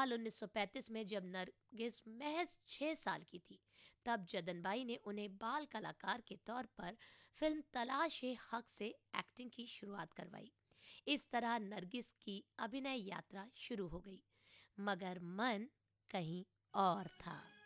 साल 1935 में जब नरगिस महज 6 साल की थी, तब जदन बाई ने उन्हें बाल कलाकार के तौर पर फिल्म तलाश-ए-हक से एक्टिंग की शुरुआत करवाई। इस तरह नरगिस की अभिनय यात्रा शुरू हो गई, मगर मन कहीं और था।